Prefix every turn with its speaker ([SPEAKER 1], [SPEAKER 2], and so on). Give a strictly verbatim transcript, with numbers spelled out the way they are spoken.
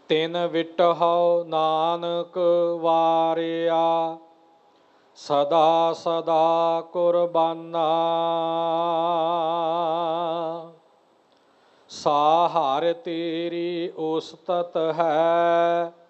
[SPEAKER 1] ਤਿਨ ਵਿਟਹੁ ਨਾਨਕ ਵਾਰਿਆ, ਸਦਾ ਸਦਾ ਕੁਰਬਾਨਾ। ਸਾਹਰ ਤੇਰੀ ਉਸਤਤ ਹੈ,